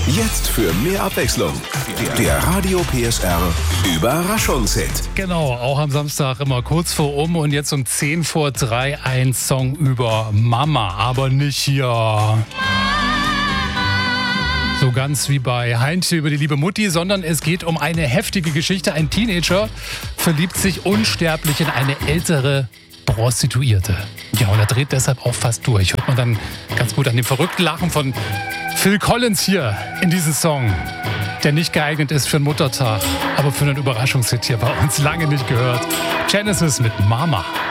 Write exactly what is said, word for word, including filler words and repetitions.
Jetzt für mehr Abwechslung. Der Radio P S R Überraschungshit. Genau, auch am Samstag immer kurz vor um und jetzt um zehn vor drei ein Song über Mama, aber nicht hier so ganz wie bei Heintje über die liebe Mutti, sondern es geht um eine heftige Geschichte. Ein Teenager verliebt sich unsterblich in eine ältere Prostituierte. Ja, und er dreht deshalb auch fast durch. Hört man dann ganz gut an dem verrückten Lachen von Phil Collins hier in diesem Song, der nicht geeignet ist für einen Muttertag, aber für einen Überraschungshit hier bei uns lange nicht gehört. Genesis mit Mama.